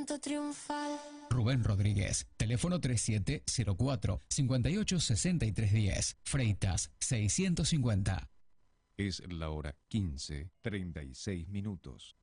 canto triunfal. Rubén Rodríguez, teléfono 3704-586310, Freitas 650. Es la hora 15:36.